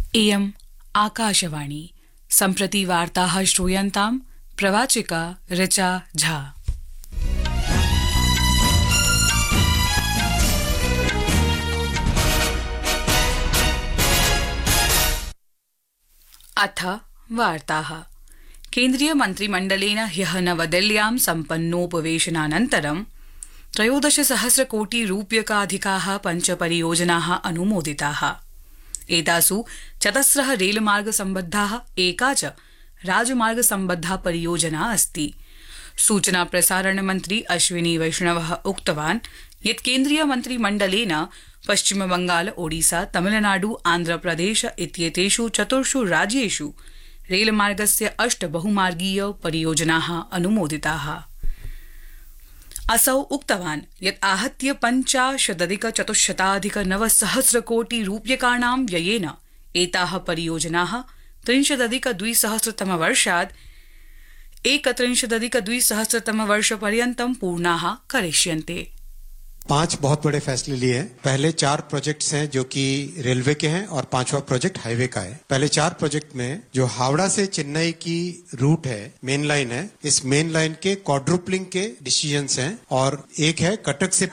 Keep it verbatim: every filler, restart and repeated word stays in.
इयम् आकाशवाणी सम्प्रति वार्ताः श्रूयन्तां प्रवाचिका ऋचा झा। अथ वार्ताः। केन्द्रीय मन्त्रिमण्डलेन ह्यः नवदिल्ल्यां सम्पन्नोपवेशनानन्तरं त्रयोदश सहस्र कोटि रूप्यकाधिकाः पञ्च परियोजनाः अनुमोदिताः। एतासु चतस्रः रेलमार्ग सम्बद्धाः एका च राजमार्ग सम्बद्धा परियोजना अस्ति। सूचना प्रसारण मन्त्री अश्विनी वैष्णवः उक्तवान् यत् केन्द्रीय मन्त्रिमण्डलेन पश्चिम बंगाल, ओडिशा, तमिलनाडु, आन्ध्रप्रदेश इत्येतेषु चतुर्षु राज्येषु रेलमार्गस्य अष्ट बहुमार्गीय परियोजनाः अनुमोदिताः। असौ उक्तवान् यत् आहत्य पञ्चाशदधिक चतुश्शताधिक नवसहस्र कोटि रूप्यकाणां व्ययेन एताः परियोजनाः त्रिंशदधिक द्विसहस्रतमवर्षात् एकत्रिंशदधिक द्विसहस्रतमवर्षपर्यन्तं पूर्णाः करिष्यन्ते। पांच बहुत बड़े फैसले लिए हैं। पहले चार प्रोजेक्ट्स हैं जो कि रेलवे के हैं और पांचवा प्रोजेक्ट हाईवे का है। पहले चार प्रोजेक्ट में जो हावड़ा से चेन्नई की रूट है, मेन लाइन है, इस मेन लाइन के क्वाड्रुपलिंग के डिसीजंस हैं और एक है कटक से